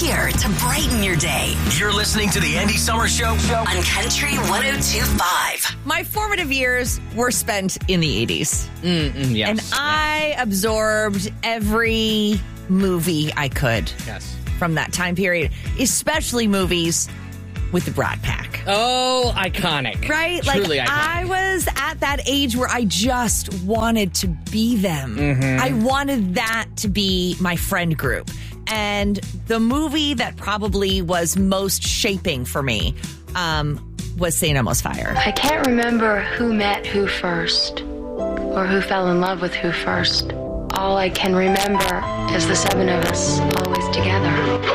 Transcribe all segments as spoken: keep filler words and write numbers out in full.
here to brighten your day. You're listening to the Andy Summers Show On Country one oh two point five. My formative years were spent in the eighties. Mm-mm, yes. And I absorbed every movie I could Yes. from that time period, especially movies with the Brat Pack. Oh, iconic. Right? Truly like, iconic. I was at that age where I just wanted to be them. Mm-hmm. I wanted that to be my friend group. And the movie that probably was most shaping for me um, was Saint Elmo's Fire. I can't remember who met who first or who fell in love with who first. All I can remember is the seven of us always together.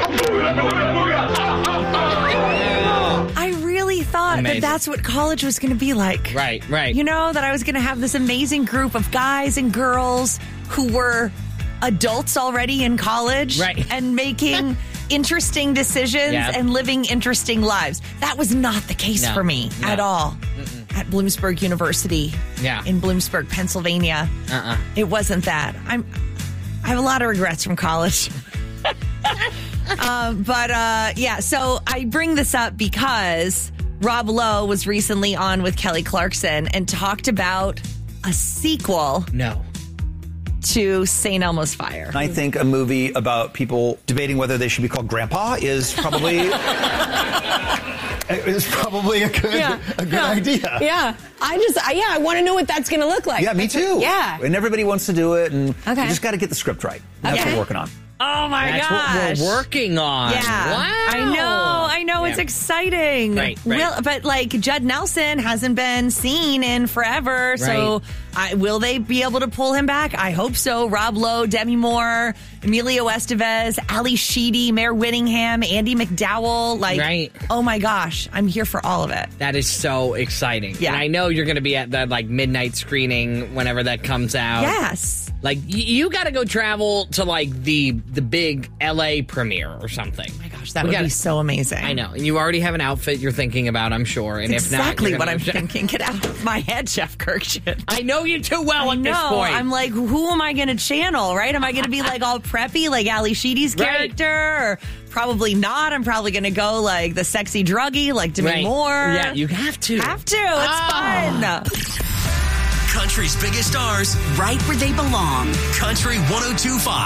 I really thought Amazing. that that's what college was going to be like. Right, right. You know, that I was going to have this amazing group of guys and girls who were adults already in college Right. and making interesting decisions Yep. and living interesting lives. That was not the case No, for me no. at all. At Bloomsburg University Yeah. in Bloomsburg, Pennsylvania. Uh-uh. It wasn't that. I'm I have a lot of regrets from college. um, but uh, yeah, so I bring this up because Rob Lowe was recently on with Kelly Clarkson and talked about a sequel No. to Saint Elmo's Fire. I think a movie about people debating whether they should be called Grandpa is probably is probably a good Yeah. a good Yeah. idea. Yeah. I just, I, yeah, I want to know what that's going to look like. Yeah, me too. Yeah. And everybody wants to do it, and Okay. you just got to get the script right. That's Okay. what we're working on. Oh my That's gosh. what we're working on. Yeah. Wow. I know. I know. It's Yeah. exciting. Right, right. Will, but like Judd Nelson hasn't been seen in forever. So I, will they be able to pull him back? I hope so. Rob Lowe, Demi Moore, Emilio Estevez, Ali Sheedy, Mayor Whittingham, Andy McDowell. Like, Right. oh my gosh. I'm here for all of it. That is so exciting. Yeah. And I know you're going to be at that like midnight screening whenever that comes out. Yes. Like y- you got to go travel to like the the big L A premiere or something. Oh my gosh, that We would gotta- be so amazing. I know. And you already have an outfit you're thinking about, I'm sure. And That's if not, exactly you're what gonna- I'm thinking. Get out of my head, Jeff Kirkshit. I know you too well I at know. this point. I'm like, who am I going to channel, right? Am I going to be like all preppy, like Ali Sheedy's Right. character? Or probably not. I'm probably going to go like the sexy druggie, like Demi Right. Moore. Yeah, you have to. have to. It's Ah. fun. Country's biggest stars, Right where they belong. Country one oh two point five.